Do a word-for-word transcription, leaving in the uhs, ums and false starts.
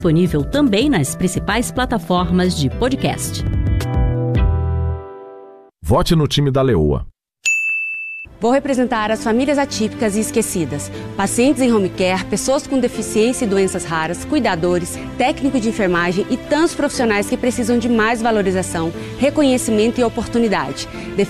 Disponível também nas principais plataformas de podcast. Vote no time da Leoa. Vou representar as famílias atípicas e esquecidas, pacientes em home care, pessoas com deficiência e doenças raras, cuidadores, técnico de enfermagem e tantos profissionais que precisam de mais valorização, reconhecimento e oportunidade.